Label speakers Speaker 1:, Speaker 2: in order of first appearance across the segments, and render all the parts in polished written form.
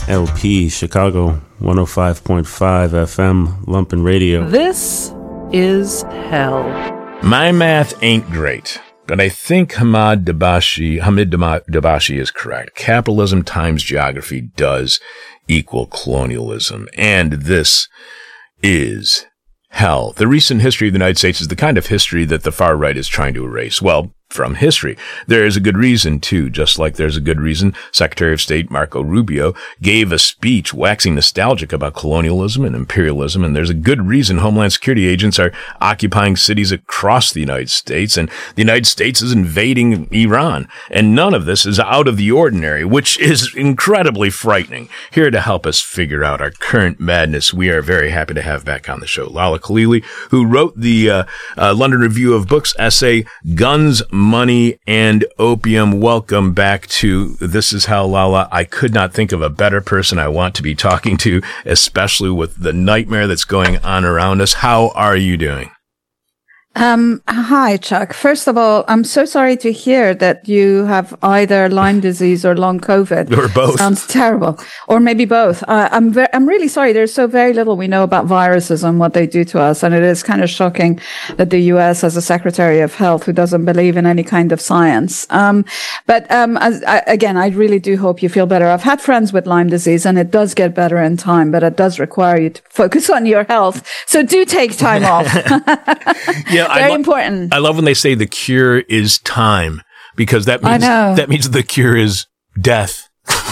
Speaker 1: WLP Chicago 105.5 FM Lumpen Radio.
Speaker 2: This is hell.
Speaker 3: My math ain't great, but I think Hamid Dabashi is correct. Capitalism times geography does equal colonialism, and this is hell. The recent history of the United States is the kind of history that the far right is trying to erase. Well, from history. There is a good reason, too, just like there's a good reason Secretary of State Marco Rubio gave a speech waxing nostalgic about colonialism and imperialism, and there's a good reason Homeland Security agents are occupying cities across the United States, and the United States is invading Iran. And none of this is out of the ordinary, which is incredibly frightening. Here to help us figure out our current madness, we are very happy to have back on the show Lala Khalili, who wrote the London Review of Books essay, Guns, Money, and Opium. Welcome back to This Is Hell, Lala. I could not think of a better person I want to be talking to, especially with the nightmare that's going on around us. How are you doing?
Speaker 4: Hi, Chuck. First of all, I'm so sorry to hear that you have either Lyme disease or long COVID.
Speaker 3: Or both.
Speaker 4: Sounds terrible. Or maybe both. I'm really sorry. There's so very little we know about viruses and what they do to us. And it is kind of shocking that the U.S. has a Secretary of Health who doesn't believe in any kind of science. Again, I really do hope you feel better. I've had friends with Lyme disease and it does get better in time, but it does require you to focus on your health. So do take time off.
Speaker 3: Yeah.
Speaker 4: Very important.
Speaker 3: I love when they say the cure is time, because that means the cure is death.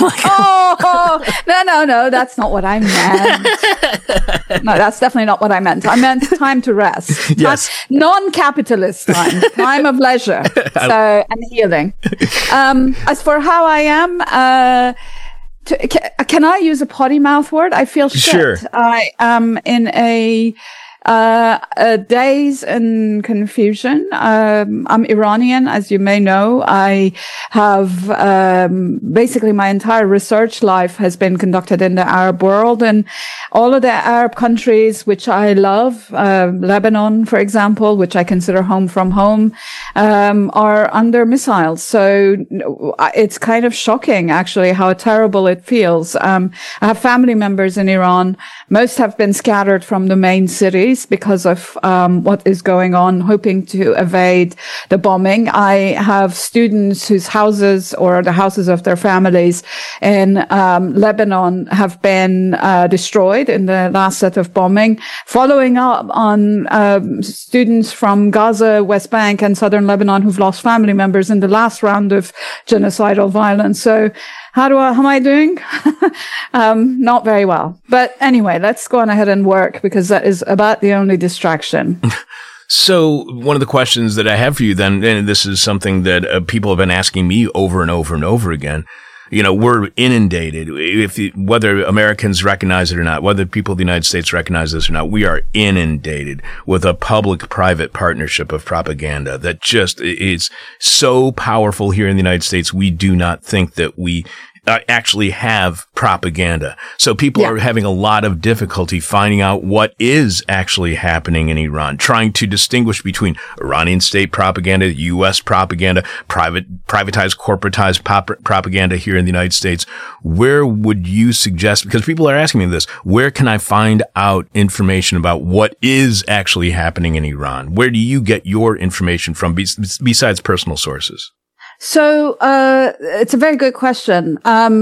Speaker 4: No, that's not what I meant. No, that's definitely not what I meant. I meant time to rest.
Speaker 3: Yes.
Speaker 4: Non-capitalist time of leisure. And healing. As for how I am, can I use a potty mouth word? I feel shit.
Speaker 3: Sure.
Speaker 4: I am in a daze and confusion. I'm Iranian, as you may know. I have basically my entire research life has been conducted in the Arab world, and all of the Arab countries which I love, Lebanon, for example, which I consider home from home, are under missiles. So it's kind of shocking, actually, how terrible it feels. I have family members in Iran. Most have been scattered from the main cities because of what is going on, hoping to evade the bombing. I have students whose houses or the houses of their families in Lebanon have been destroyed in the last set of bombing, following up on students from Gaza, West Bank, and southern Lebanon who've lost family members in the last round of genocidal violence. So how am I doing? Not very well. But anyway, let's go on ahead and work, because that is about the only distraction.
Speaker 3: So one of the questions that I have for you then, and this is something that people have been asking me over and over and over again, you know, we're inundated. Whether Americans recognize it or not, whether people of the United States recognize this or not, we are inundated with a public-private partnership of propaganda that just is so powerful here in the United States. We do not think that we actually have propaganda. So people are having a lot of difficulty finding out what is actually happening in Iran, trying to distinguish between Iranian state propaganda, U.S. propaganda, privatized, corporatized propaganda here in the United States. Where would you suggest, because people are asking me this, where can I find out information about what is actually happening in Iran? Where do you get your information from besides personal sources?
Speaker 4: So, it's a very good question.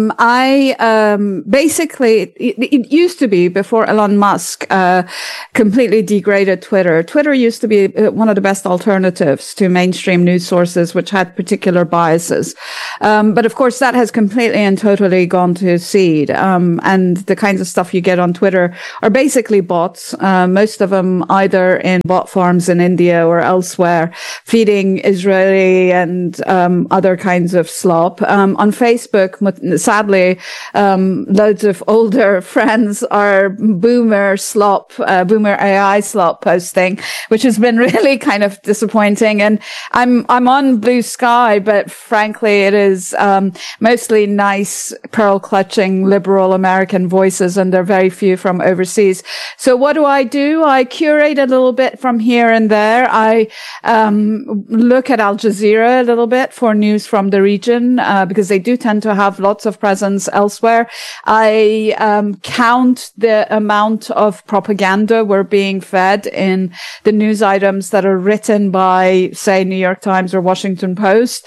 Speaker 4: Basically, it used to be before Elon Musk, completely degraded Twitter. Twitter used to be one of the best alternatives to mainstream news sources, which had particular biases. But of course, that has completely and totally gone to seed. And the kinds of stuff you get on Twitter are basically bots, most of them either in bot farms in India or elsewhere, feeding Israeli and, other kinds of slop. On Facebook, sadly, loads of older friends are boomer AI slop posting, which has been really kind of disappointing. And I'm on Blue Sky, but frankly, it is, mostly nice, pearl clutching liberal American voices, and there are very few from overseas. So what do? I curate a little bit from here and there. I, look at Al Jazeera a little bit for news from the region, because they do tend to have lots of presence elsewhere. I count the amount of propaganda we're being fed in the news items that are written by, say, New York Times or Washington Post.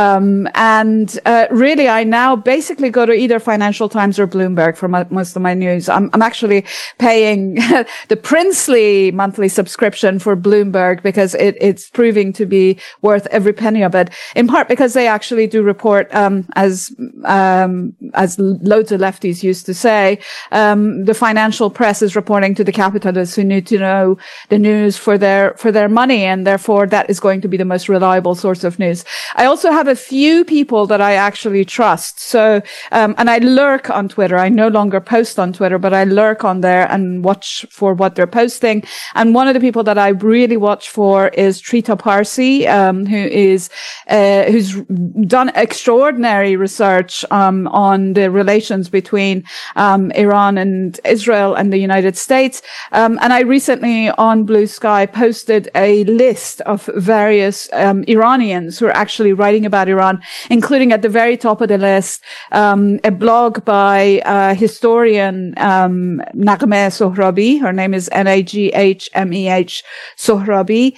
Speaker 4: Really, I now basically go to either Financial Times or Bloomberg for most of my news. I'm actually paying the princely monthly subscription for Bloomberg because it's proving to be worth every penny of it, in part because they actually do report, as loads of lefties used to say, the financial press is reporting to the capitalists who need to know the news for their money, and therefore that is going to be the most reliable source of news. I also have a few people that I actually trust. So, and I lurk on Twitter. I no longer post on Twitter, but I lurk on there and watch for what they're posting. And one of the people that I really watch for is Trita Parsi, who's done extraordinary research on the relations between Iran and Israel and the United States. And I recently on Blue Sky posted a list of various Iranians who are actually writing about Iran, including at the very top of the list a blog by historian Naghmeh Sohrabi. Her name is Naghmeh Sohrabi,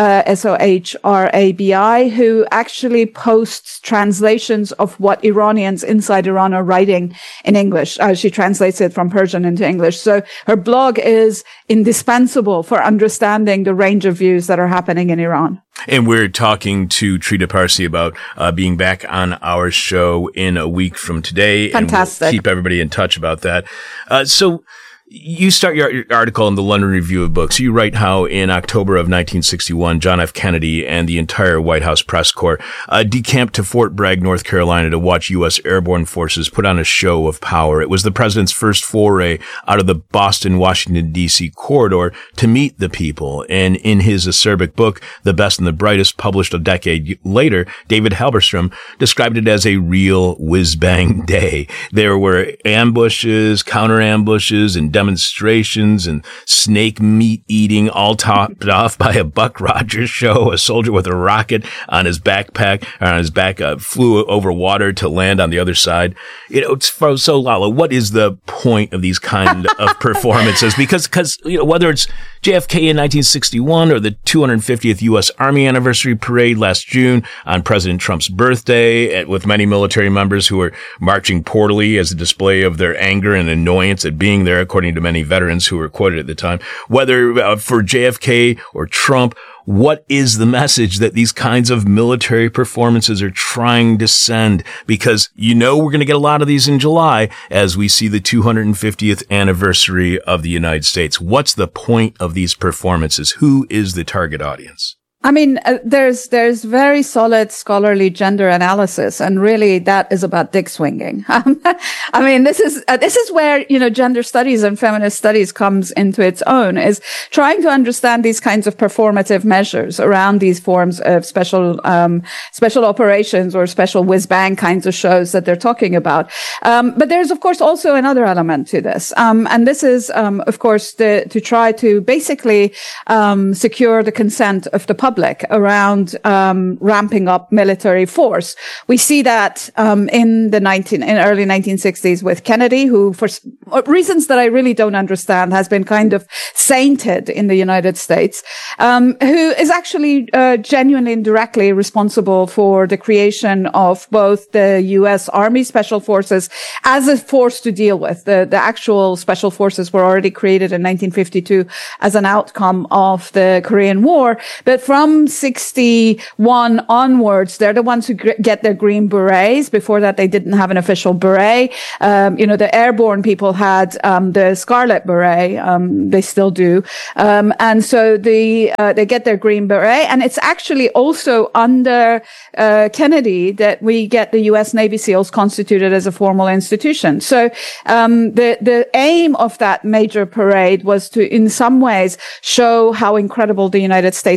Speaker 4: Sohrabi, who actually posts translations of what Iranians inside Iran are writing in English. She translates it from Persian into English. So her blog is indispensable for understanding the range of views that are happening in Iran.
Speaker 3: And we're talking to Trita Parsi about being back on our show in a week from today.
Speaker 4: Fantastic.
Speaker 3: And we'll keep everybody in touch about that. So you start your article in the London Review of Books. You write how in October of 1961, John F. Kennedy and the entire White House press corps decamped to Fort Bragg, North Carolina to watch U.S. airborne forces put on a show of power. It was the president's first foray out of the Boston-Washington, D.C. corridor to meet the people. And in his acerbic book, The Best and the Brightest, published a decade later, David Halberstam described it as a real whiz-bang day. There were ambushes, counter-ambushes, and demonstrations and snake meat eating, all topped off by a Buck Rogers show. A soldier with a rocket on his backpack, or on his back, flew over water to land on the other side. It's so, Lala, what is the point of these kind of performances? Because whether it's JFK in 1961 or the 250th U.S. Army anniversary parade last June on President Trump's birthday, with many military members who were marching portally as a display of their anger and annoyance at being there, according to many veterans who were quoted at the time, whether for JFK or Trump, what is the message that these kinds of military performances are trying to send? Because we're going to get a lot of these in July as we see the 250th anniversary of the United States. What's the point of these performances? Who is the target audience?
Speaker 4: I mean, there's very solid scholarly gender analysis, and really that is about dick swinging. I mean, this is where, gender studies and feminist studies comes into its own, is trying to understand these kinds of performative measures around these forms of special operations or special whiz-bang kinds of shows that they're talking about. But there's, of course, also another element to this. And this is, of course, to try to basically, secure the consent of the public around ramping up military force. We see that in early 1960s with Kennedy, who for reasons that I really don't understand has been kind of sainted in the United States, who is actually genuinely and directly responsible for the creation of both the U.S. Army Special Forces as a force to deal with. The actual Special Forces were already created in 1952 as an outcome of the Korean War, but from 61 onwards, they're the ones who get their green berets. Before that, they didn't have an official beret. The airborne people had the scarlet beret. They still do. And so they get their green beret. And it's actually also under Kennedy that we get the U.S. Navy SEALs constituted as a formal institution. So the aim of that major parade was to, in some ways, show how incredible the United States was.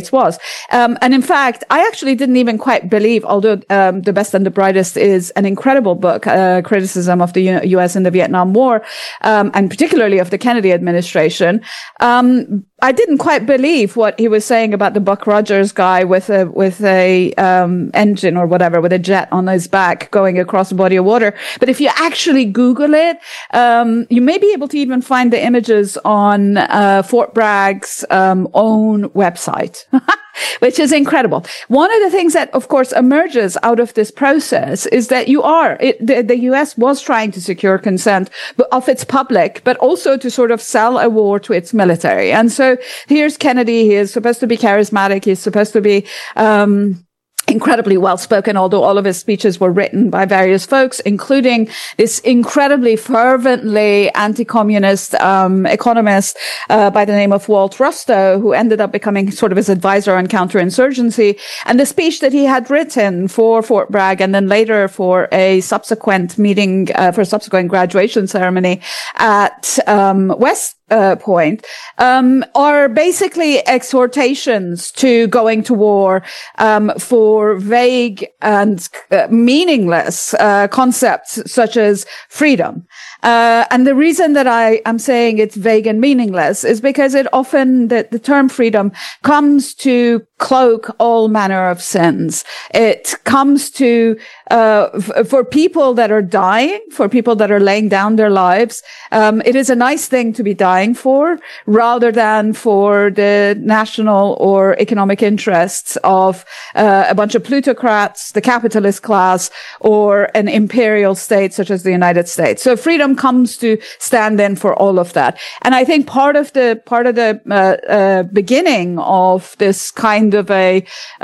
Speaker 4: And in fact, I actually didn't even quite believe, although The Best and the Brightest is an incredible book, criticism of the U.S. in the Vietnam War, and particularly of the Kennedy administration. I didn't quite believe what he was saying about the Buck Rogers guy with a engine or whatever, with a jet on his back going across a body of water. But if you actually Google it, you may be able to even find the images on Fort Bragg's own website. Which is incredible. One of the things that, of course, emerges out of this process is that the U.S. was trying to secure consent of its public, but also to sort of sell a war to its military. And so here's Kennedy. He is supposed to be charismatic. He's supposed to be, incredibly well-spoken, although all of his speeches were written by various folks, including this incredibly fervently anti-communist economist by the name of Walt Rostow, who ended up becoming sort of his advisor on counterinsurgency. And the speech that he had written for Fort Bragg and then later for a subsequent meeting, for a subsequent graduation ceremony at West Point, are basically exhortations to going to war, for vague and meaningless concepts such as freedom. And the reason that I am saying it's vague and meaningless is because it often, the term freedom comes to cloak all manner of sins. It comes to, for people that are dying, for people that are laying down their lives, it is a nice thing to be dying for, rather than for the national or economic interests of a bunch of plutocrats, the capitalist class, or an imperial state such as the United States. So freedom comes to stand in for all of that. And I think part of the beginning of this kind of a,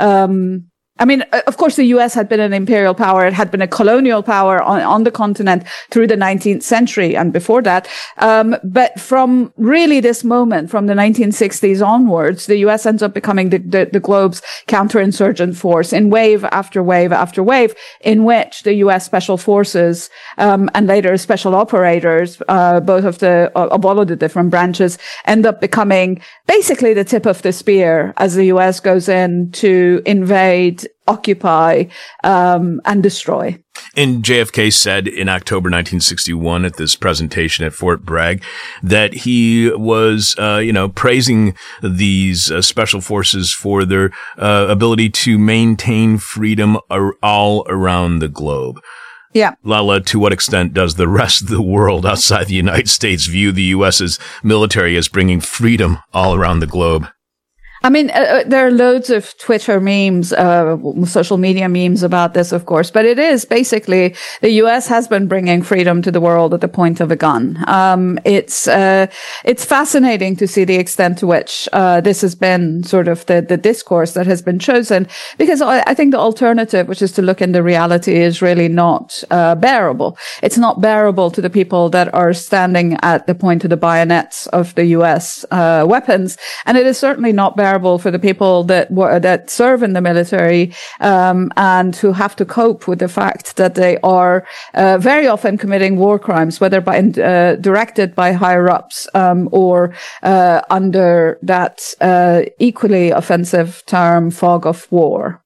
Speaker 4: of course, the U.S. had been an imperial power. It had been a colonial power on the continent through the 19th century and before that. But from really this moment, from the 1960s onwards, the U.S. ends up becoming the globe's counterinsurgent force in wave after wave after wave, in which the U.S. Special Forces, and later special operators, both of all of the different branches, end up becoming basically the tip of the spear as the U.S. goes in to invade, occupy, and destroy.
Speaker 3: And JFK said in October 1961 at this presentation at Fort Bragg that he was, praising these special forces for their ability to maintain freedom all around the globe.
Speaker 4: Yeah.
Speaker 3: Lala, to what extent does the rest of the world outside the United States view the U.S.'s military as bringing freedom all around the globe?
Speaker 4: I mean, there are loads of Twitter memes, social media memes about this, of course, but it is basically the U.S. has been bringing freedom to the world at the point of a gun. It's fascinating to see the extent to which, this has been sort of the discourse that has been chosen, because I think the alternative, which is to look into reality, is really not, bearable. It's not bearable to the people that are standing at the point of the bayonets of the U.S., weapons. And it is certainly not bearable for the people that serve in the military, and who have to cope with the fact that they are very often committing war crimes, whether directed by higher ups, or under that equally offensive term, fog of war.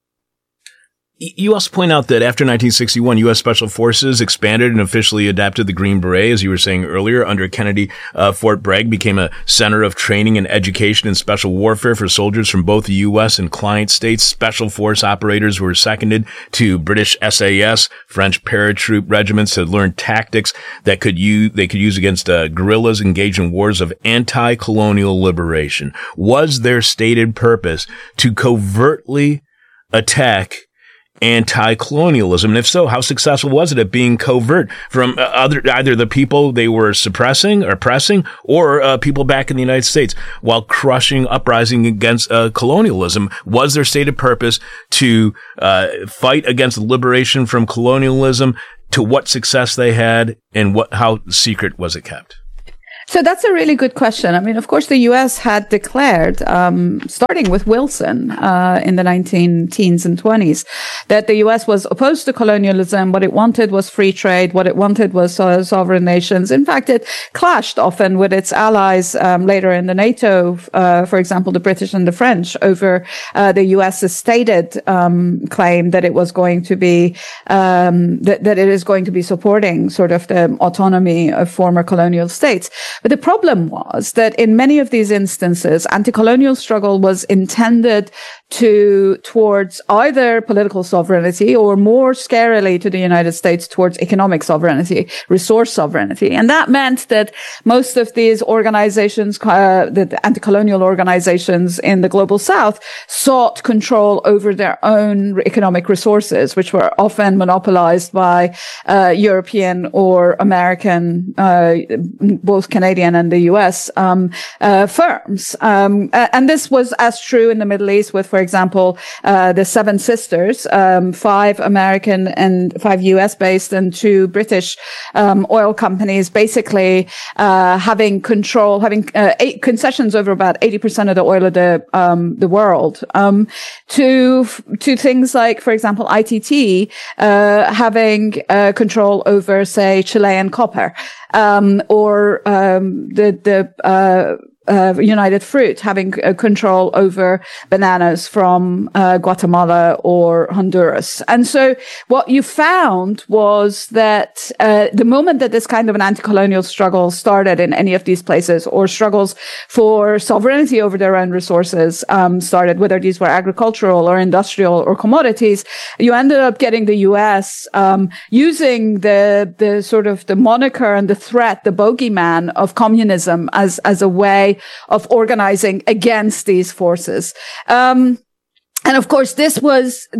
Speaker 3: You also point out that after 1961, U.S. Special Forces expanded and officially adapted the Green Beret, as you were saying earlier. Under Kennedy, Fort Bragg became a center of training and education in special warfare for soldiers from both the U.S. and client states. Special force operators were seconded to British SAS, French paratroop regiments to learn tactics that they could use against guerrillas engaged in wars of anti-colonial liberation. Was their stated purpose to covertly attack anti-colonialism? And if so, how successful was it at being covert from either the people they were suppressing or oppressing, or people back in the United States, while crushing uprising against colonialism? Was their stated purpose to fight against liberation from colonialism? To what success they had, and how secret was it kept?
Speaker 4: So that's a really good question. I mean, of course, the U.S. had declared, starting with Wilson in the 1910s and 20s, that the U.S. was opposed to colonialism. What it wanted was free trade. What it wanted was sovereign nations. In fact, it clashed often with its allies later in the NATO, for example, the British and the French, over the U.S.'s stated claim that it was going to be that it is going to be supporting sort of the autonomy of former colonial states. But the problem was that in many of these instances, anti-colonial struggle was intended towards either political sovereignty or, more scarily to the United States, towards economic sovereignty, resource sovereignty. And that meant that most of these organizations, the anti-colonial organizations in the global South, sought control over their own economic resources, which were often monopolized by European or American, both Canadian and the US firms. And this was as true in the Middle East with, for example, the Seven Sisters, 5 American and 5 US based and 2 British oil companies, basically having control, having 8 concessions over about 80% of the oil of the world, to things like, for example, ITT having control over, say, Chilean copper, or the United Fruit having control over bananas from Guatemala or Honduras. And so what you found was that the moment that this kind of an anti-colonial struggle started in any of these places, or struggles for sovereignty over their own resources started, whether these were agricultural or industrial or commodities, you ended up getting the U.S. Using the sort of the moniker and the threat, the bogeyman of communism as a way of organizing against these forces. And of course, this was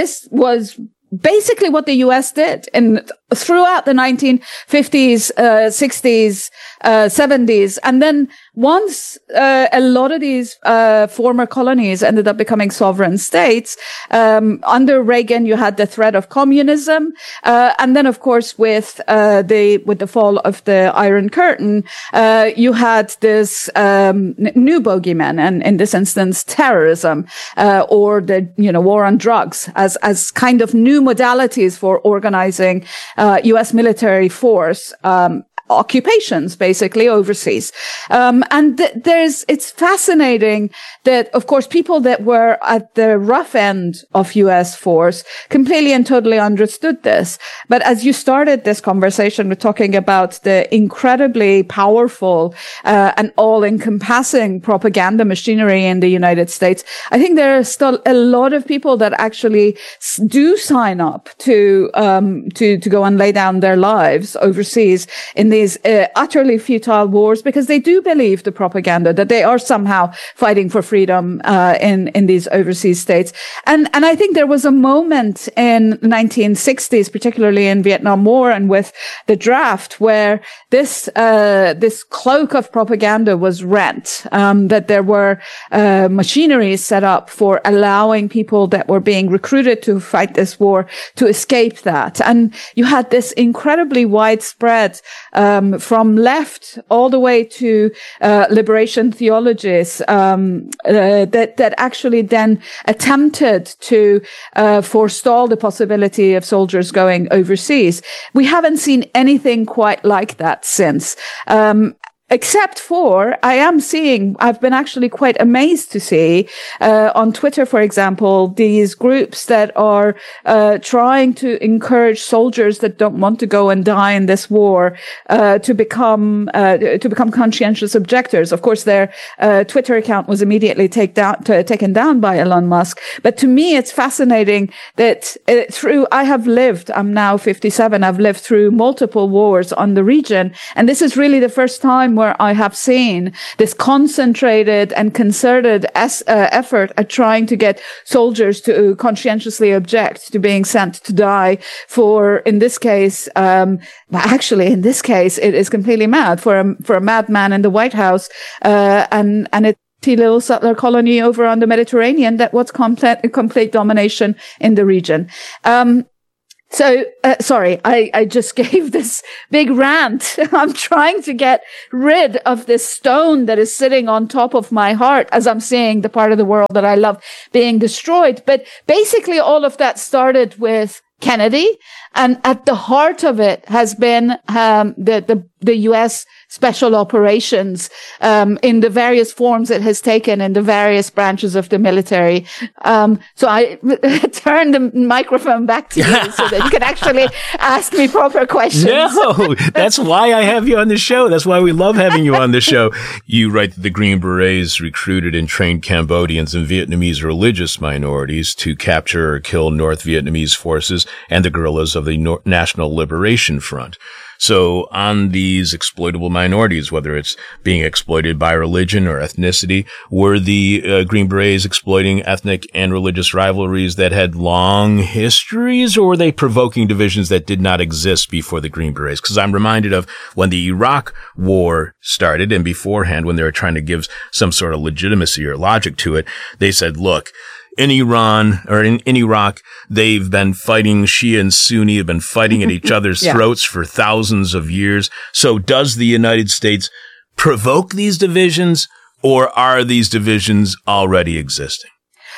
Speaker 4: basically what the U.S. did throughout the 1950s, 60s, 70s. And then once a lot of these former colonies ended up becoming sovereign states, under Reagan, you had the threat of communism. And then, of course, with the fall of the Iron Curtain, you had this new bogeyman, and in this instance, terrorism, or the war on drugs as kind of new modalities for organizing U.S. military force, occupations, basically, overseas. And it's fascinating that, of course, people that were at the rough end of U.S. force completely and totally understood this. But as you started this conversation with talking about the incredibly powerful and all-encompassing propaganda machinery in the United States, I think there are still a lot of people that actually do sign up to go and lay down their lives overseas in these utterly futile wars, because they do believe the propaganda that they are somehow fighting for freedom in these overseas states. And I think there was a moment in the 1960s, particularly in Vietnam War and with the draft, where this cloak of propaganda was rent, that there were machineries set up for allowing people that were being recruited to fight this war to escape that. And you had this incredibly widespread from left all the way to liberation theologies that actually then attempted to forestall the possibility of soldiers going overseas. We haven't seen anything quite like that since. Except for, I've been actually quite amazed to see, on Twitter, for example, these groups that are, trying to encourage soldiers that don't want to go and die in this war, to become conscientious objectors. Of course, their, Twitter account was immediately taken down by Elon Musk. But to me, it's fascinating that I'm now 57, I've lived through multiple wars on the region. And this is really the first time where I have seen this concentrated and concerted effort at trying to get soldiers to conscientiously object to being sent to die for, in this case, in this case, it is completely mad for a madman in the White House, and it's a little settler colony over on the Mediterranean that wants complete domination in the region. So, sorry, I just gave this big rant. I'm trying to get rid of this stone that is sitting on top of my heart as I'm seeing the part of the world that I love being destroyed. But basically all of that started with Kennedy, and at the heart of it has been the U.S. special operations in the various forms it has taken in the various branches of the military. So I turn the microphone back to you so that you can actually ask me proper questions.
Speaker 3: No, that's why I have you on the show. That's why we love having you on the show. You write that the Green Berets recruited and trained Cambodians and Vietnamese religious minorities to capture or kill North Vietnamese forces and the guerrillas of the National Liberation Front. So on these exploitable minorities, whether it's being exploited by religion or ethnicity, were the Green Berets exploiting ethnic and religious rivalries that had long histories, or were they provoking divisions that did not exist before the Green Berets? Because I'm reminded of when the Iraq War started, and beforehand, when they were trying to give some sort of legitimacy or logic to it, they said, look, in Iran or in Iraq, they've been fighting, Shia and Sunni have been fighting at each other's throats for thousands of years. So does the United States provoke these divisions, or are these divisions already existing?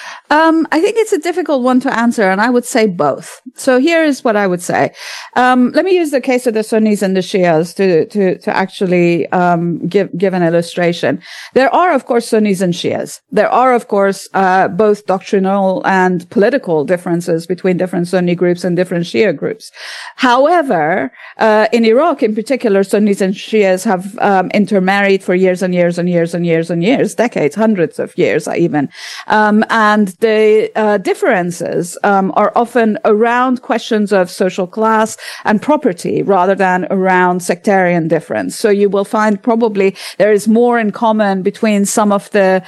Speaker 4: I think it's a difficult one to answer, and I would say both. So here is what I would say. Let me use the case of the Sunnis and the Shias to actually give an illustration. There are, of course, Sunnis and Shias. There are, of course, both doctrinal and political differences between different Sunni groups and different Shia groups. However, in Iraq, in particular, Sunnis and Shias have intermarried for years and years and years and years and years, decades, hundreds of years even, and the differences are often around questions of social class and property rather than around sectarian difference. So you will find probably there is more in common between some of the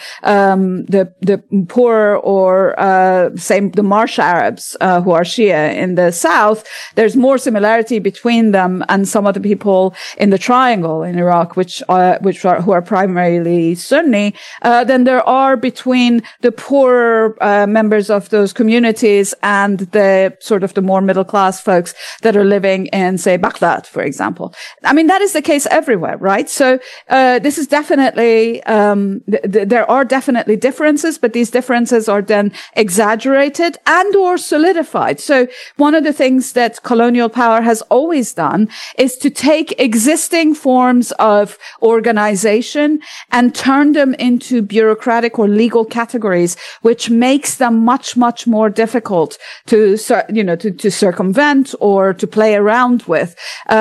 Speaker 4: poor or say the Marsh Arabs who are Shia in the south. There's more similarity between them and some of the people in the Triangle in Iraq, who are primarily Sunni, than there are between the poor members of those communities and the sort of the more middle class folks that are living in, say, Baghdad, for example. I mean, that is the case everywhere, right? So this is definitely there are definitely differences, but these differences are then exaggerated and or solidified. So one of the things that colonial power has always done is to take existing forms of organization and turn them into bureaucratic or legal categories, which makes them much, much more difficult to circumvent or to play around with.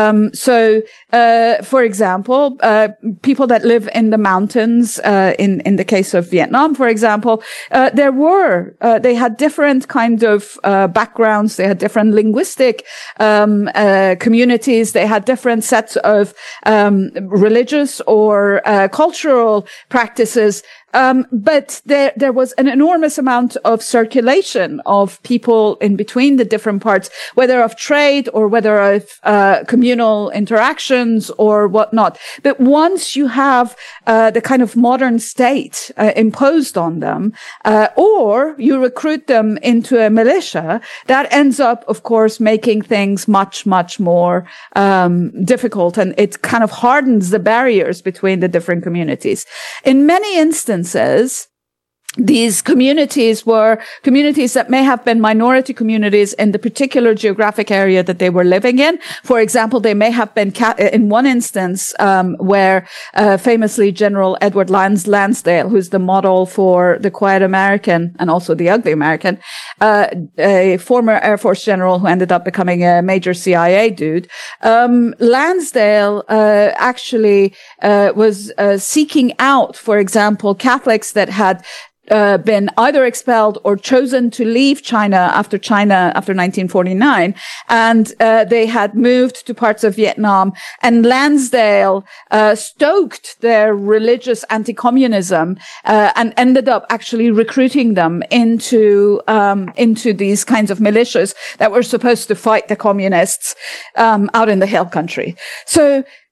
Speaker 4: For example, people that live in the mountains, in the case of Vietnam, for example, they had different kind of backgrounds. They had different linguistic communities. They had different sets of religious or cultural practices. But there was an enormous amount of circulation of people in between the different parts, whether of trade or whether of communal interactions or whatnot. But once you have the kind of modern state imposed on them, or you recruit them into a militia, that ends up, of course, making things much, much more difficult, and it kind of hardens the barriers between the different communities. In many instances, these communities were communities that may have been minority communities in the particular geographic area that they were living in. For example, they may have been in one instance where famously General Edward Lansdale, who's the model for the quiet American and also the ugly American, a former Air Force general who ended up becoming a major CIA dude. Lansdale actually was seeking out, for example, Catholics that had been either expelled or chosen to leave China after 1949, and they had moved to parts of Vietnam. And Lansdale stoked their religious anti-communism and ended up actually recruiting them into these kinds of militias that were supposed to fight the communists out in the hill country. So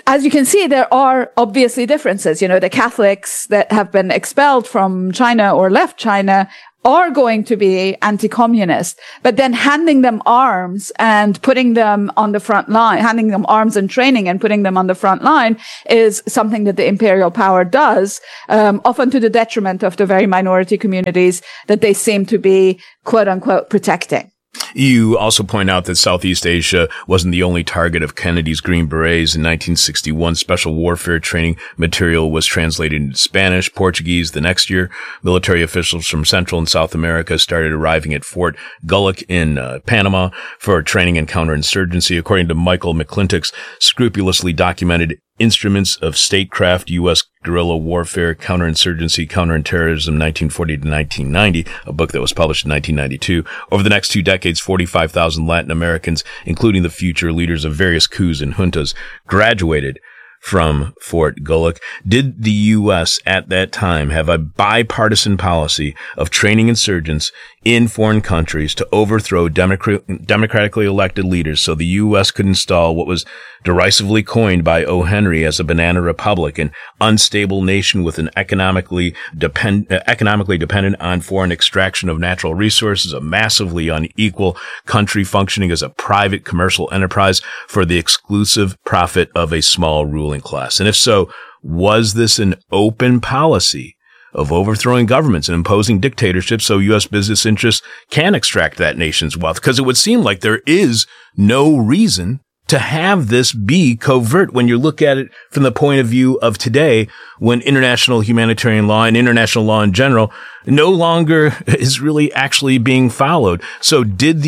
Speaker 4: as you can see, there are obviously differences. The Catholics that have been expelled from China or left China are going to be anti-communist, but then handing them arms and putting them on the front line, handing them arms and training and putting them on the front line is something that the imperial power does, often to the detriment of the very minority communities that they seem to be, quote unquote, protecting.
Speaker 3: You also point out that Southeast Asia wasn't the only target of Kennedy's Green Berets. In 1961, special warfare training material was translated into Spanish, Portuguese. The next year, military officials from Central and South America started arriving at Fort Gullak in Panama for training and counterinsurgency. According to Michael McClintock's scrupulously documented Instruments of Statecraft, U.S. Guerrilla Warfare, Counterinsurgency, Counterterrorism, 1940 to 1990, a book that was published in 1992. Over the next 2 decades, 45,000 Latin Americans, including the future leaders of various coups and juntas, graduated from Fort Gullak. Did the U.S. at that time have a bipartisan policy of training insurgents in foreign countries to overthrow democratically elected leaders so the U.S. could install what was derisively coined by O. Henry as a banana republic, an unstable nation with an economically dependent on foreign extraction of natural resources, a massively unequal country functioning as a private commercial enterprise for the exclusive profit of a small ruling class? And if so, was this an open policy of overthrowing governments and imposing dictatorships so U.S. business interests can extract that nation's wealth? Because it would seem like there is no reason to have this be covert when you look at it from the point of view of today, when international humanitarian law and international law in general no longer is really actually being followed. So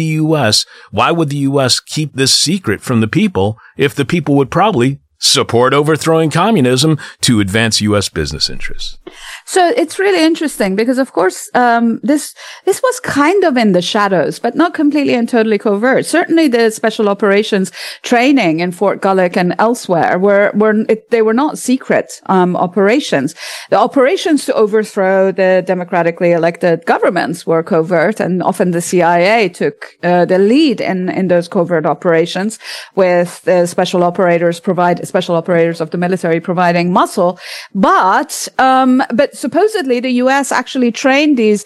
Speaker 3: why would the U.S. keep this secret from the people if the people would probably support overthrowing communism to advance U.S. business interests?
Speaker 4: So it's really interesting because, of course, this was kind of in the shadows, but not completely and totally covert. Certainly, the special operations training in Fort Gullak and elsewhere they were not secret operations. The operations to overthrow the democratically elected governments were covert, and often the CIA took the lead in those covert operations, with the special operators of the military providing muscle. But supposedly the U.S. actually trained these,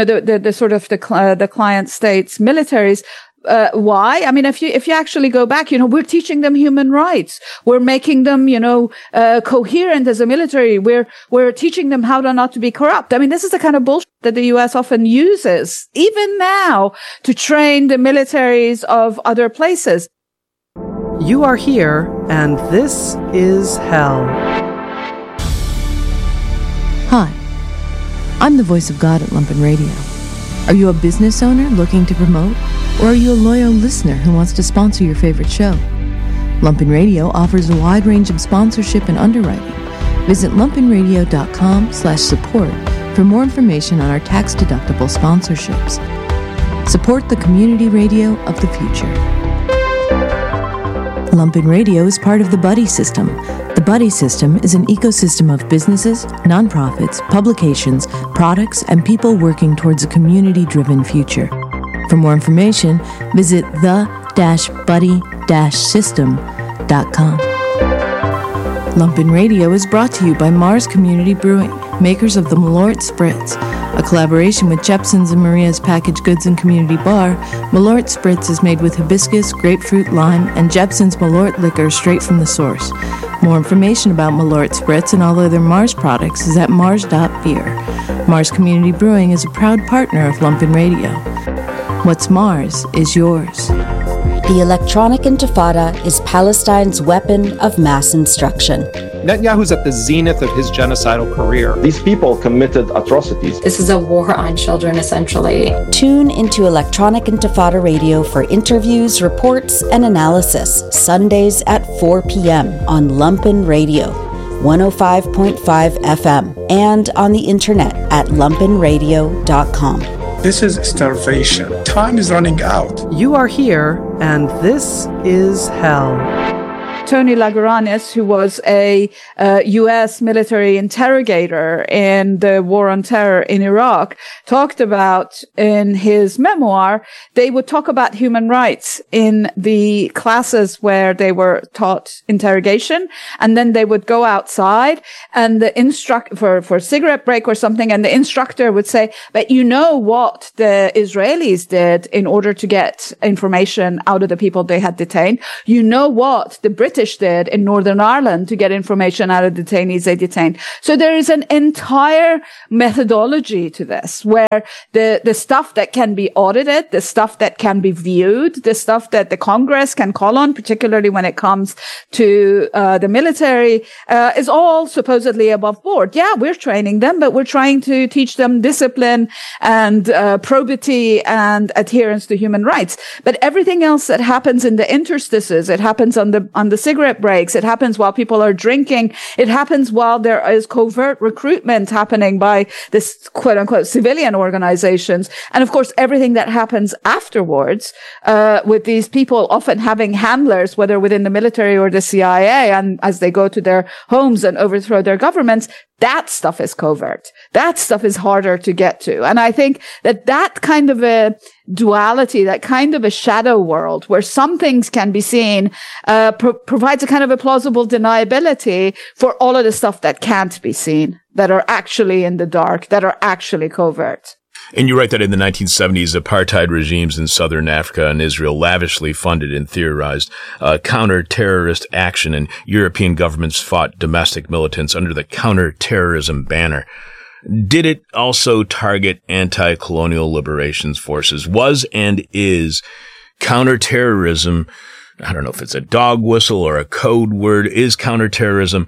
Speaker 4: the client states militaries. Why? I mean, if you actually go back, we're teaching them human rights. We're making them, coherent as a military. We're teaching them how not to be corrupt. I mean, this is the kind of bullshit that the U.S. often uses, even now, to train the militaries of other places.
Speaker 2: You are here, and this is hell.
Speaker 5: Hi, I'm the voice of God at Lumpen Radio. Are you a business owner looking to promote, or are you a loyal listener who wants to sponsor your favorite show? Lumpen Radio offers a wide range of sponsorship and underwriting. Visit lumpenradio.com/support for more information on our tax-deductible sponsorships. Support the community radio of the future. Lumpen Radio is part of the Buddy System. The Buddy System is an ecosystem of businesses, nonprofits, publications, products, and people working towards a community-driven future. For more information, visit the-buddy-system.com. Lumpen Radio is brought to you by Mars Community Brewing, makers of the Malort Spritz. A collaboration with Jepson's and Maria's Packaged Goods and Community Bar, Malort Spritz is made with hibiscus, grapefruit, lime, and Jepson's Malort liquor straight from the source. More information about Malort Spritz and all other Mars products is at mars.beer. Mars Community Brewing is a proud partner of Lumpen Radio. What's Mars is yours.
Speaker 6: The electronic intifada is Palestine's weapon of mass instruction.
Speaker 7: Netanyahu's at the zenith of his genocidal career.
Speaker 8: These people committed atrocities.
Speaker 9: This is a war on children, essentially.
Speaker 6: Tune into Electronic Intifada Radio for interviews, reports, and analysis, Sundays at 4 p.m. on Lumpen Radio, 105.5 FM, and on the internet at lumpenradio.com.
Speaker 10: This is starvation. Time is running out.
Speaker 2: You are here, and this is hell.
Speaker 4: Tony Laguranis, who was a U.S. military interrogator in the war on terror in Iraq, talked about in his memoir, they would talk about human rights in the classes where they were taught interrogation, and then they would go outside and the for a cigarette break or something, and the instructor would say, but you know what the Israelis did in order to get information out of the people they had detained. You know what the British did in Northern Ireland to get information out of detainees they detained. So there is an entire methodology to this where the stuff that can be audited, the stuff that can be viewed, the stuff that the Congress can call on, particularly when it comes to the military, is all supposedly above board. Yeah, we're training them, but we're trying to teach them discipline and probity and adherence to human rights. But everything else that happens in the interstices, it happens on the cigarette breaks, it happens while people are drinking, it happens while there is covert recruitment happening by this quote unquote civilian organizations. And of course, everything that happens afterwards, with these people often having handlers, whether within the military or the CIA, and as they go to their homes and overthrow their governments, that stuff is covert. That stuff is harder to get to. And I think that kind of a duality, that kind of a shadow world where some things can be seen, provides a kind of a plausible deniability for all of the stuff that can't be seen, that are actually in the dark, that are actually covert.
Speaker 3: And you write that in the 1970s, apartheid regimes in southern Africa and Israel lavishly funded and theorized counter-terrorist action, and European governments fought domestic militants under the counter-terrorism banner. Did it also target anti-colonial liberations forces? Was and is counterterrorism, I don't know if it's a dog whistle or a code word, is counterterrorism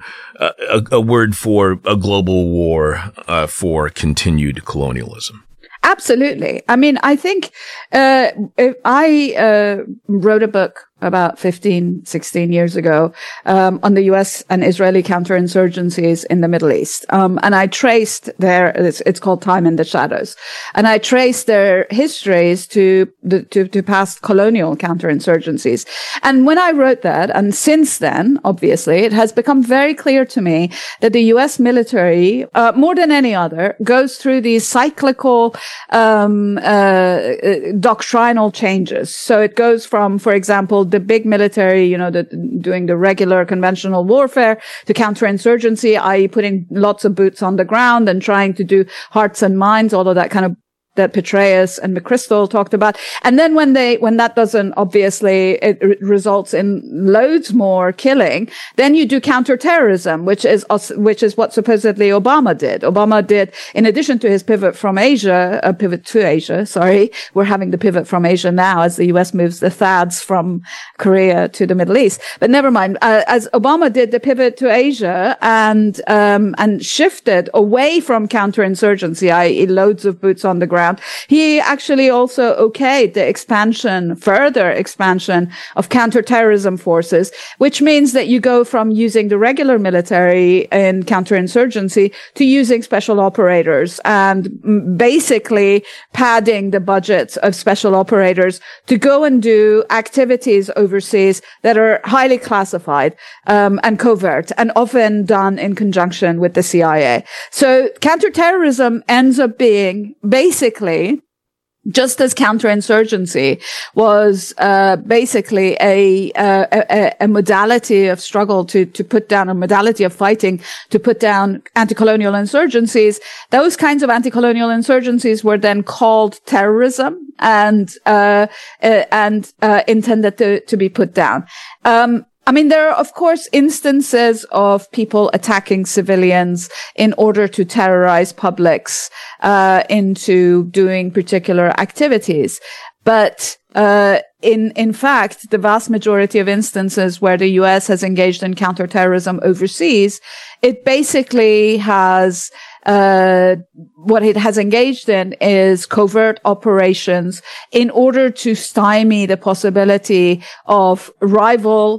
Speaker 3: a word for a global war for continued colonialism?
Speaker 4: Absolutely. I mean, I think I wrote a book about 15, 16 years ago on the U.S. and Israeli counterinsurgencies in the Middle East. And I traced it's called Time in the Shadows. And I traced their histories to past colonial counterinsurgencies. And when I wrote that, and since then, obviously, it has become very clear to me that the U.S. military, more than any other, goes through these cyclical doctrinal changes. So it goes from, for example, the big military, doing the regular conventional warfare, to counterinsurgency, i.e. putting lots of boots on the ground and trying to do hearts and minds, all of that kind of that Petraeus and McChrystal talked about. And then when that doesn't, obviously, it results in loads more killing, then you do counterterrorism, which is what supposedly Obama did. Obama did, in addition to his pivot to Asia, we're having the pivot from Asia now as the US moves the THAADs from Korea to the Middle East. But never mind. As Obama did the pivot to Asia and shifted away from counterinsurgency, i.e. loads of boots on the ground, he actually also okayed the further expansion of counterterrorism forces, which means that you go from using the regular military in counterinsurgency to using special operators and basically padding the budgets of special operators to go and do activities overseas that are highly classified and covert, and often done in conjunction with the CIA. So counterterrorism ends up being basically, just as counterinsurgency was basically a modality of struggle to put down, a modality of fighting to put down anti-colonial insurgencies, those kinds of anti-colonial insurgencies were then called terrorism and intended to be put down. I mean, there are, of course, instances of people attacking civilians in order to terrorize publics into doing particular activities. But in fact, the vast majority of instances where the U.S. has engaged in counterterrorism overseas, it basically has what it has engaged in is covert operations in order to stymie the possibility of rival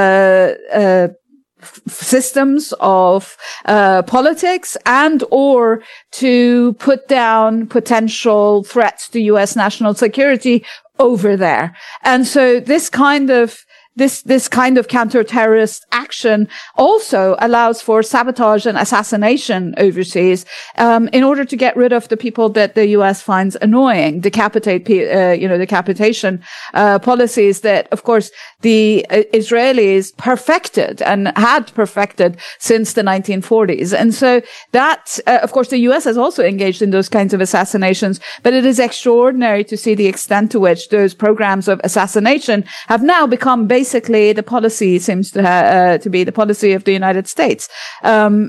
Speaker 4: systems of politics and or to put down potential threats to U.S. national security over there. And so this kind of this kind of counter-terrorist action also allows for sabotage and assassination overseas, in order to get rid of the people that the U.S. finds annoying, decapitation policies that, of course, the Israelis perfected and had perfected since the 1940s. And so that, of course, the U.S. has also engaged in those kinds of assassinations, but it is extraordinary to see the extent to which those programs of assassination have now become basically the policy, seems to be the policy of the United States. And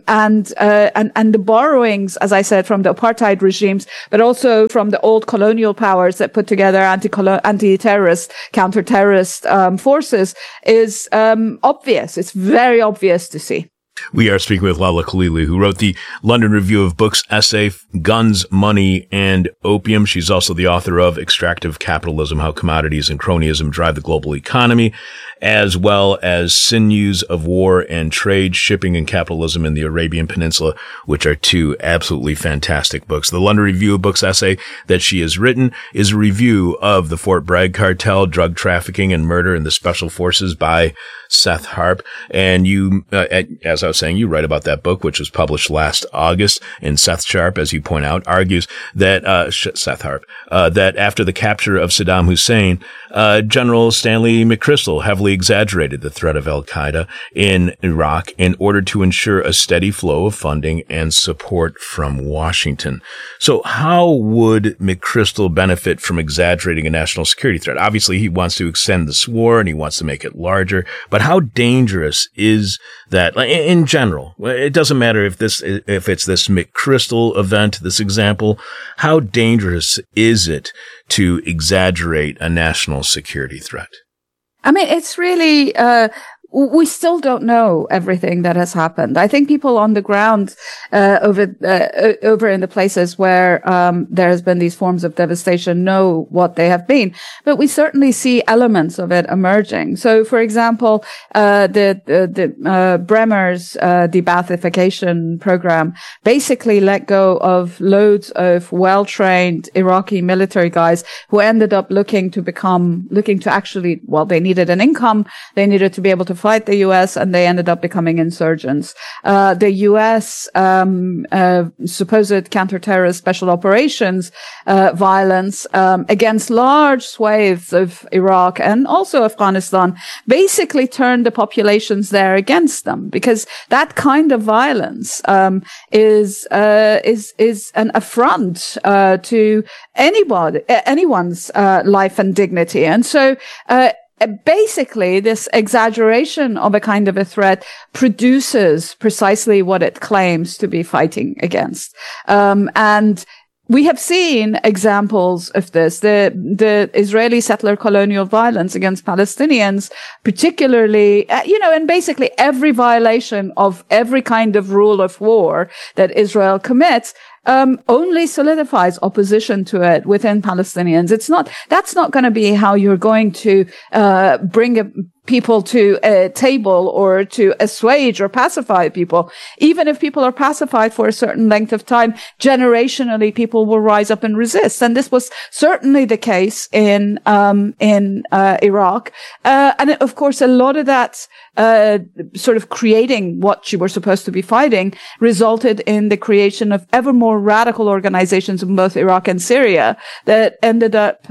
Speaker 4: the borrowings, as I said, from the apartheid regimes, but also from the old colonial powers that put together anti-terrorist, counter-terrorist, forces is, obvious. It's very obvious to see.
Speaker 3: We are speaking with Lala Khalili, who wrote the London Review of Books essay, Guns, Money, and Opium. She's also the author of Extractive Capitalism, How Commodities and Cronyism Drive the Global Economy, as well as Sinews of War and Trade, Shipping and Capitalism in the Arabian Peninsula, which are two absolutely fantastic books. The London Review of Books essay that she has written is a review of the Fort Bragg cartel, drug trafficking and murder in the special forces by Seth Harp. And you, as I was saying, you write about that book, which was published last August. And Seth Sharp, as you point out, argues that, Seth Harp, that after the capture of Saddam Hussein, General Stanley McChrystal heavily exaggerated the threat of al-Qaeda in Iraq in order to ensure a steady flow of funding and support from Washington. So how would McChrystal benefit from exaggerating a national security threat? Obviously, he wants to extend this war and he wants to make it larger, but how dangerous is that in general? It doesn't matter if it's this McChrystal event, this example, how dangerous is it to exaggerate a national security threat?
Speaker 4: I mean, it's really, we still don't know everything that has happened. I think people on the ground, over in the places where, there has been these forms of devastation know what they have been, but we certainly see elements of it emerging. So, for example, Bremer's, de-Baathification program basically let go of loads of well-trained Iraqi military guys who ended up looking to actually, well, they needed an income, they needed to be able to fight the U.S., and they ended up becoming insurgents. The U.S. Supposed counter-terrorist special operations violence against large swathes of Iraq and also Afghanistan basically turned the populations there against them, because that kind of violence is an affront to anyone's life and dignity. And so basically, this exaggeration of a kind of a threat produces precisely what it claims to be fighting against. And we have seen examples of this. The Israeli settler colonial violence against Palestinians, particularly, and basically every violation of every kind of rule of war that Israel commits, only solidifies opposition to it within Palestinians. That's not going to be how you're going to, bring people to a table or to assuage or pacify people. Even if people are pacified for a certain length of time, generationally people will rise up and resist. And this was certainly the case in Iraq. And of course, a lot of that, sort of creating what you were supposed to be fighting resulted in the creation of ever more radical organizations in both Iraq and Syria that ended up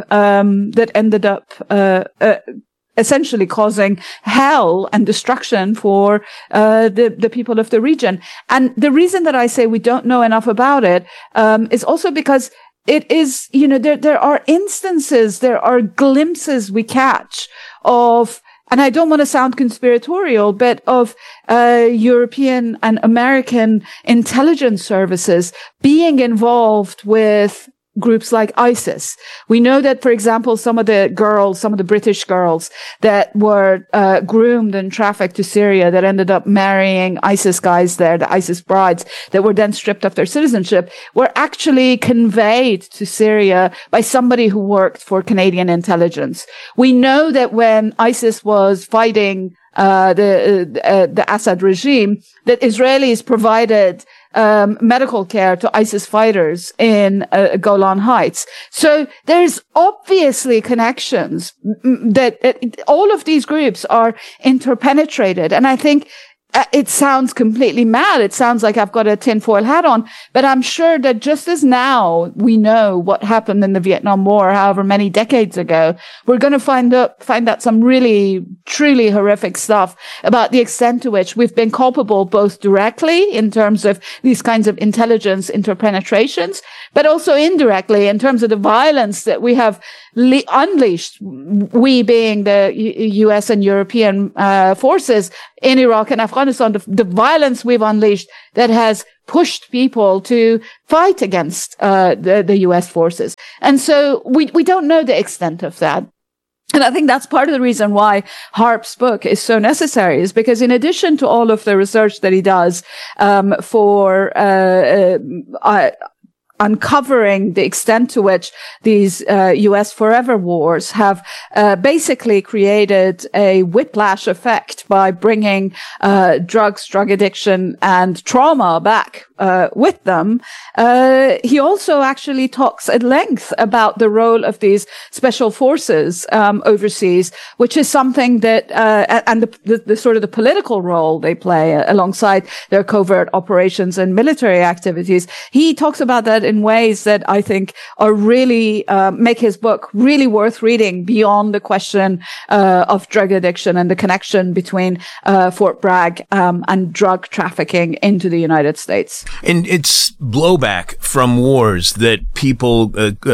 Speaker 4: essentially causing hell and destruction for the people of the region. And the reason that I say we don't know enough about it is also because it is, there are instances, there are glimpses we catch of, and I don't want to sound conspiratorial, but of European and American intelligence services being involved with groups like ISIS. We know that, for example, some of the British girls that were groomed and trafficked to Syria that ended up marrying ISIS guys there, the ISIS brides, that were then stripped of their citizenship, were actually conveyed to Syria by somebody who worked for Canadian intelligence. We know that when ISIS was fighting the Assad regime, that Israelis provided medical care to ISIS fighters in Golan Heights. So there's obviously connections that all of these groups are interpenetrated. And I think it sounds completely mad. It sounds like I've got a tinfoil hat on, but I'm sure that just as now we know what happened in the Vietnam War, however many decades ago, we're going to find out some really, truly horrific stuff about the extent to which we've been culpable both directly in terms of these kinds of intelligence interpenetrations, but also indirectly in terms of the violence that we have unleashed, we being the US and European forces in Iraq and Afghanistan, the violence we've unleashed that has pushed people to fight against the US forces. And so we don't know the extent of that. And I think that's part of the reason why Harp's book is so necessary, is because in addition to all of the research that he does for uncovering the extent to which these U.S. forever wars have basically created a whiplash effect by bringing drugs, drug addiction, and trauma back with them. He also actually talks at length about the role of these special forces overseas, which is something that and the sort of the political role they play alongside their covert operations and military activities. He talks about that in ways that I think are really make his book really worth reading beyond the question of drug addiction and the connection between Fort Bragg and drug trafficking into the United States.
Speaker 3: And it's blowback from wars that people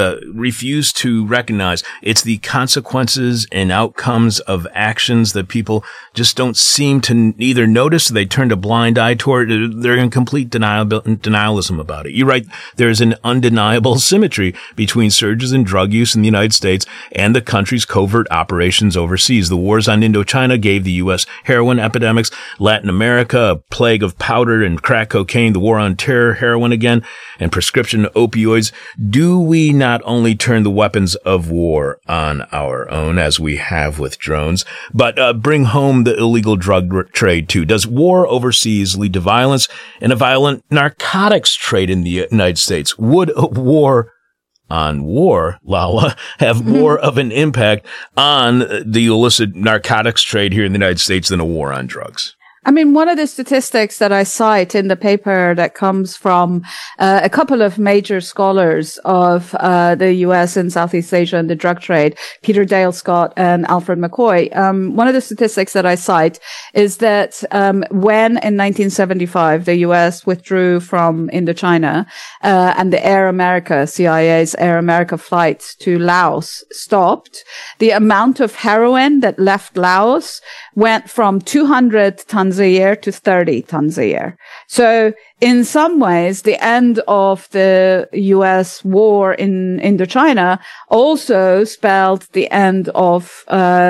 Speaker 3: refuse to recognize. It's the consequences and outcomes of actions that people just don't seem to either notice or they turned a blind eye toward. They're in complete denialism about it. You write, there's an undeniable symmetry between surges in drug use in the United States and the country's covert operations overseas. The wars on Indochina gave the U.S. heroin epidemics, Latin America, a plague of powder and crack cocaine, the war on terror, heroin again, and prescription opioids. Do we not only turn the weapons of war on our own, as we have with drones, but bring home the illegal drug trade too? Does war overseas lead to violence and a violent narcotics trade in the United States? Would a war on war, Lala, have more of an impact on the illicit narcotics trade here in the United States than a war on drugs?
Speaker 4: I mean, one of the statistics that I cite in the paper that comes from a couple of major scholars of the U.S. and Southeast Asia and the drug trade, Peter Dale Scott and Alfred McCoy, one of the statistics that I cite is that when in 1975 the U.S. withdrew from Indochina and the Air America, CIA's Air America flights to Laos stopped, the amount of heroin that left Laos went from 200 tons a year to 30 tons a year. So in some ways, the end of the U.S. war in Indochina also spelled the end of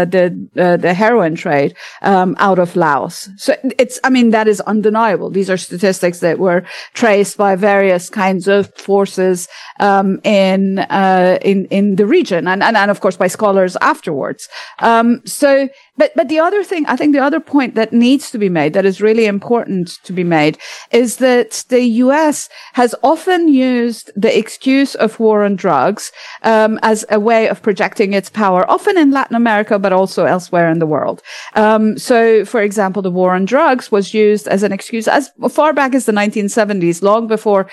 Speaker 4: the heroin trade out of Laos. So that is undeniable. These are statistics that were traced by various kinds of forces in the region, and of course by scholars afterwards. But the other thing, I think the other point that needs to be made, that is really important to be made, is that the U.S. has often used the excuse of war on drugs as a way of projecting its power, often in Latin America, but also elsewhere in the world. So, for example, the war on drugs was used as an excuse as far back as the 1970s, long before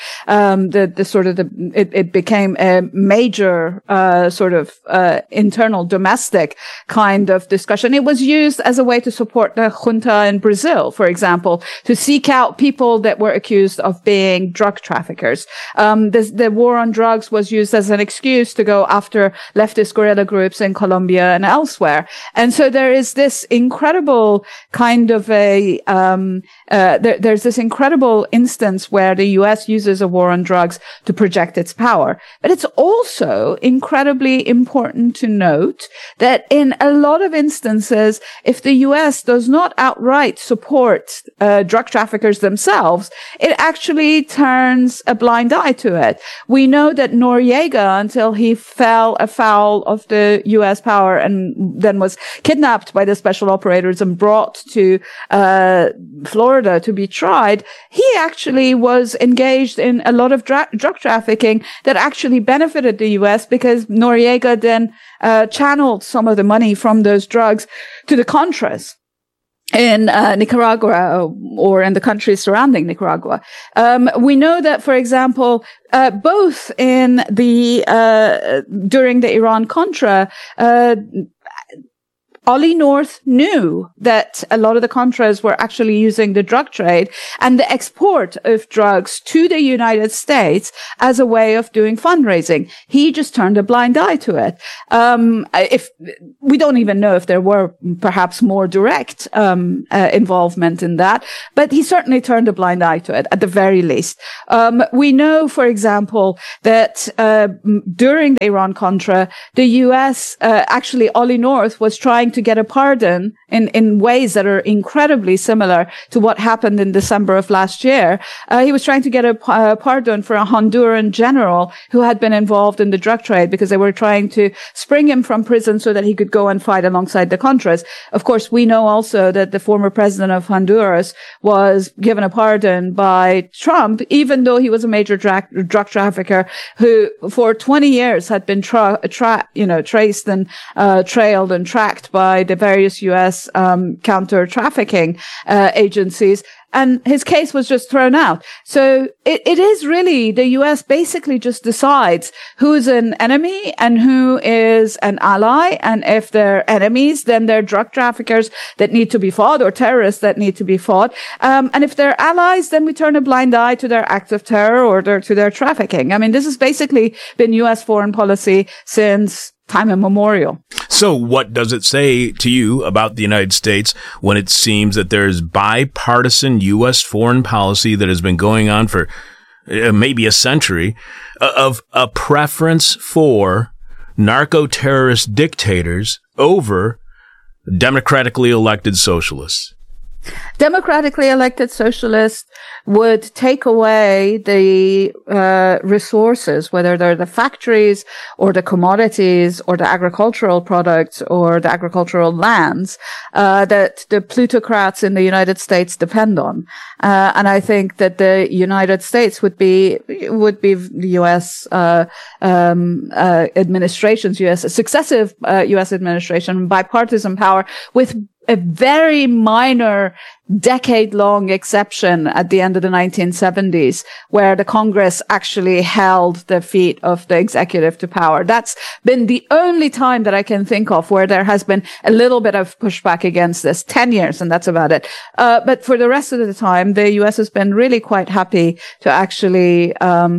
Speaker 4: it became a major internal domestic kind of discussion. It was used as a way to support the junta in Brazil, for example, to seek out people that were accused of being drug traffickers. The war on drugs was used as an excuse to go after leftist guerrilla groups in Colombia and elsewhere. And so there is this incredible kind of there's this incredible instance where the U.S. uses a war on drugs to project its power. But it's also incredibly important to note that in a lot of instances, if the U.S. does not outright support drug traffickers themselves, it actually turns a blind eye to it. We know that Noriega, until he fell afoul of the U.S. power and then was kidnapped by the special operators and brought to Florida Florida to be tried, he actually was engaged in a lot of drug trafficking that actually benefited the U.S. because Noriega then channeled some of the money from those drugs to the Contras in Nicaragua or in the countries surrounding Nicaragua. We know that, for example, both in during the Iran-Contra, Ollie North knew that a lot of the Contras were actually using the drug trade and the export of drugs to the United States as a way of doing fundraising. He just turned a blind eye to it. If we don't even know if there were perhaps more direct involvement in that, but he certainly turned a blind eye to it at the very least. We know, for example, that during the Iran-Contra, the U.S. Actually Ollie North was trying to get a pardon in ways that are incredibly similar to what happened in December of last year. He was trying to get a pardon for a Honduran general who had been involved in the drug trade because they were trying to spring him from prison so that he could go and fight alongside the Contras. Of course, we know also that the former president of Honduras was given a pardon by Trump, even though he was a major drug trafficker who for 20 years had been traced and trailed and tracked by the various U.S. counter-trafficking agencies. And his case was just thrown out. So it is really the U.S. basically just decides who's an enemy and who is an ally. And if they're enemies, then they're drug traffickers that need to be fought or terrorists that need to be fought. And if they're allies, then we turn a blind eye to their acts of terror or to their trafficking. I mean, this has basically been U.S. foreign policy since time immemorial.
Speaker 3: So what does it say to you about the United States when it seems that there's bipartisan U.S. foreign policy that has been going on for maybe a century of a preference for narco-terrorist dictators over democratically elected socialists?
Speaker 4: Democratically elected socialists would take away the resources, whether they're the factories or the commodities or the agricultural products or the agricultural lands that the plutocrats in the United States depend on. And I think that the United States would be the U.S. Administration's successive U.S. administration, bipartisan power with a very minor decade-long exception at the end of the 1970s, where the Congress actually held the feet of the executive to power. That's been the only time that I can think of where there has been a little bit of pushback against this. 10 years, and that's about it. But for the rest of the time, the U.S. has been really quite happy to actually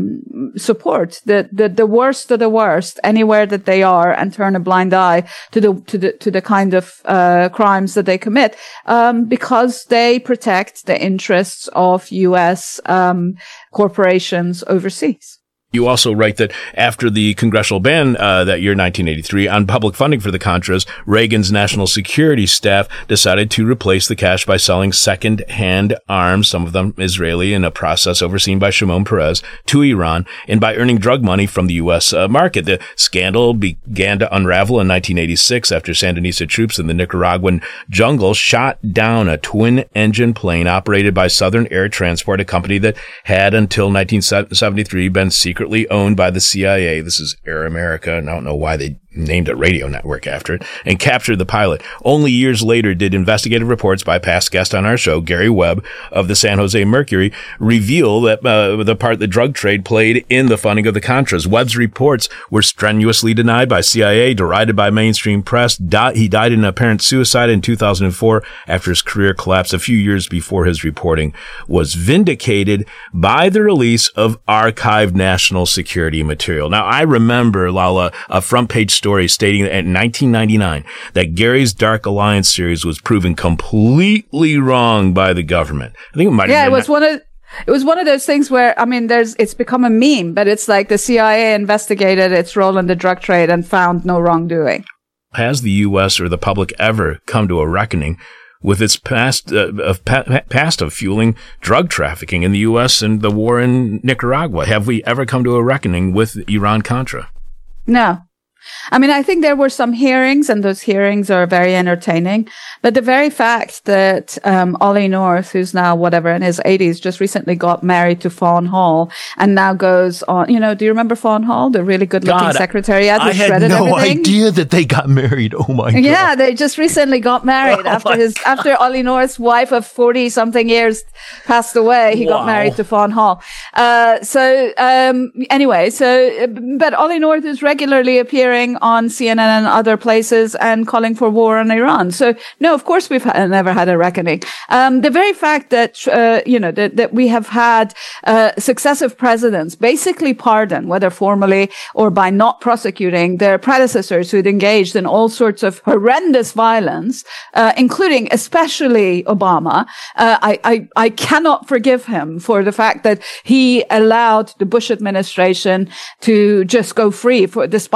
Speaker 4: support the worst of the worst anywhere that they are and turn a blind eye to the kind of crimes that they commit, because they protect the interests of U.S. corporations overseas.
Speaker 3: You also write that after the congressional ban that year, 1983, on public funding for the Contras, Reagan's national security staff decided to replace the cash by selling second-hand arms, some of them Israeli, in a process overseen by Shimon Peres, to Iran, and by earning drug money from the U.S. Market. The scandal began to unravel in 1986 after Sandinista troops in the Nicaraguan jungle shot down a twin-engine plane operated by Southern Air Transport, a company that had until 1973 been secretly owned by the CIA. This is Air America, and I don't know why they named a radio network after it, and captured the pilot. Only years later did investigative reports by past guest on our show, Gary Webb of the San Jose Mercury, reveal that the part the drug trade played in the funding of the Contras. Webb's reports were strenuously denied by CIA, derided by mainstream press. He died in apparent suicide in 2004 after his career collapsed a few years before his reporting was vindicated by the release of archived national security material. Now, I remember, Lala, a front page story stating that in 1999 that Gary's Dark Alliance series was proven completely wrong by the government. I think it might have been.
Speaker 4: It was one of those things where, I mean, it's become a meme, but it's like the CIA investigated its role in the drug trade and found no wrongdoing.
Speaker 3: Has the U.S. or the public ever come to a reckoning with its past of fueling drug trafficking in the U.S. and the war in Nicaragua? Have we ever come to a reckoning with Iran-Contra?
Speaker 4: No. I mean, I think there were some hearings, and those hearings are very entertaining. But the very fact that Ollie North, who's now whatever in his 80s, just recently got married to Fawn Hall, and now goes on. You know, do you remember Fawn Hall, the really good-looking secretariat?
Speaker 3: I had no idea that they got married. Oh my God!
Speaker 4: Yeah, they just recently got married after Ollie North's wife of 40-something years passed away. He got married to Fawn Hall. Anyway, but Ollie North is regularly appearing on CNN and other places and calling for war on Iran. So, no, of course we've never had a reckoning. The very fact that, that we have had successive presidents basically pardon, whether formally or by not prosecuting their predecessors who'd engaged in all sorts of horrendous violence, including especially Obama. I cannot forgive him for the fact that he allowed the Bush administration to just go free despite